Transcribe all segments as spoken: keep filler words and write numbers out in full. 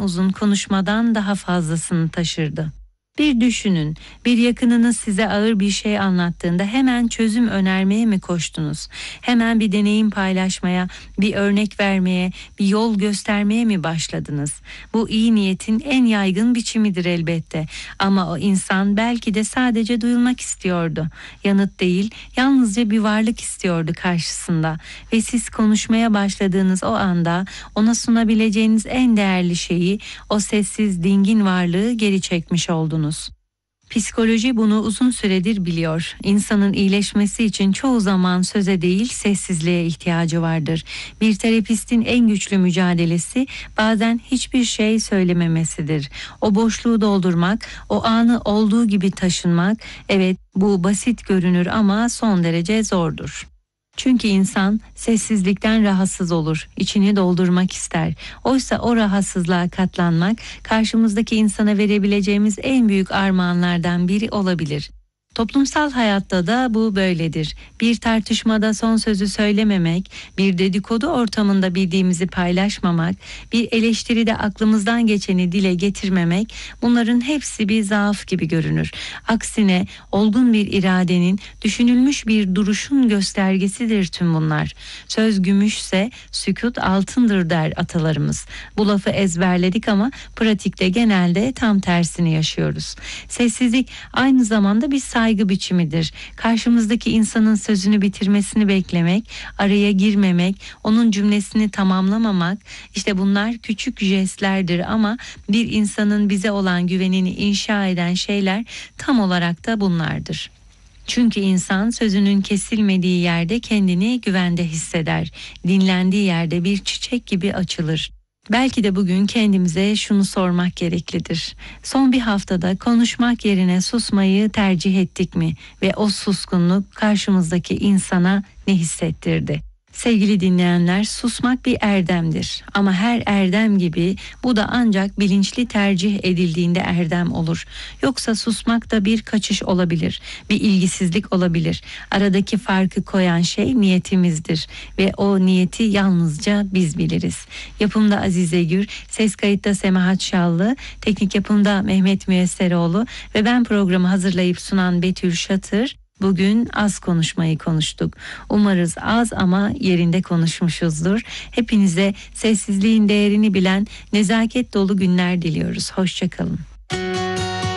uzun konuşmadan daha fazlasını taşırdı. Bir düşünün, bir yakınınız size ağır bir şey anlattığında hemen çözüm önermeye mi koştunuz? Hemen bir deneyim paylaşmaya, bir örnek vermeye, bir yol göstermeye mi başladınız? Bu iyi niyetin en yaygın biçimidir elbette. Ama o insan belki de sadece duyulmak istiyordu. Yanıt değil, yalnızca bir varlık istiyordu karşısında. Ve siz konuşmaya başladığınız o anda ona sunabileceğiniz en değerli şeyi, o sessiz, dingin varlığı geri çekmiş oldunuz. Psikoloji bunu uzun süredir biliyor. İnsanın iyileşmesi için çoğu zaman söze değil sessizliğe ihtiyacı vardır. Bir terapistin en güçlü mücadelesi bazen hiçbir şey söylememesidir. O boşluğu doldurmak, o anı olduğu gibi taşınmak, evet bu basit görünür ama son derece zordur. Çünkü insan sessizlikten rahatsız olur, içini doldurmak ister. Oysa o rahatsızlığa katlanmak, karşımızdaki insana verebileceğimiz en büyük armağanlardan biri olabilir. Toplumsal hayatta da bu böyledir. Bir tartışmada son sözü söylememek, bir dedikodu ortamında bildiğimizi paylaşmamak, bir eleştiride aklımızdan geçeni dile getirmemek, bunların hepsi bir zaaf gibi görünür. Aksine olgun bir iradenin, düşünülmüş bir duruşun göstergesidir tüm bunlar. Söz gümüşse sükût altındır der atalarımız. Bu lafı ezberledik ama pratikte genelde tam tersini yaşıyoruz. Sessizlik aynı zamanda bir saygı biçimidir. Karşımızdaki insanın sözünü bitirmesini beklemek, araya girmemek, onun cümlesini tamamlamamak, işte bunlar küçük jestlerdir ama bir insanın bize olan güvenini inşa eden şeyler tam olarak da bunlardır. Çünkü insan sözünün kesilmediği yerde kendini güvende hisseder. Dinlendiği yerde bir çiçek gibi açılır. Belki de bugün kendimize şunu sormak gereklidir. Son bir haftada konuşmak yerine susmayı tercih ettik mi? Ve o suskunluk karşımızdaki insana ne hissettirdi? Sevgili dinleyenler, susmak bir erdemdir. Ama her erdem gibi bu da ancak bilinçli tercih edildiğinde erdem olur. Yoksa susmak da bir kaçış olabilir, bir ilgisizlik olabilir. Aradaki farkı koyan şey niyetimizdir ve o niyeti yalnızca biz biliriz. Yapımda Azize Gür, ses kayıtta Semahat Şallı, teknik yapımda Mehmet Müyesseroğlu ve ben programı hazırlayıp sunan Betül Şatır. Bugün az konuşmayı konuştuk. Umarız az ama yerinde konuşmuşuzdur. Hepinize sessizliğin değerini bilen nezaket dolu günler diliyoruz. Hoşça kalın.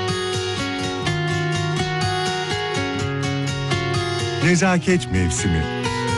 Nezaket mevsimi.